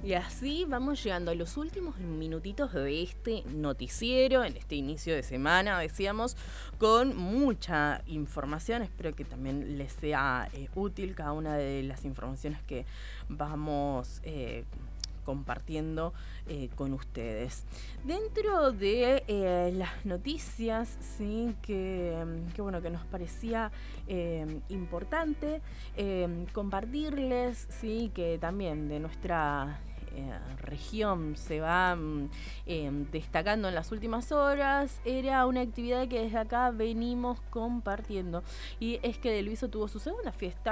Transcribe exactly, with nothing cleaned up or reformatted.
Y así vamos llegando a los últimos minutitos de este noticiero, en este inicio de semana, decíamos, con mucha información. Espero que también les sea eh, útil cada una de las informaciones que vamos eh, compartiendo eh, con ustedes. Dentro de eh, las noticias, sí, que, que bueno, que nos parecía eh, importante eh, compartirles, sí, que también de nuestra Eh, región se va eh, destacando en las últimas horas, era una actividad que desde acá venimos compartiendo, y es que Del Viso tuvo su segunda fiesta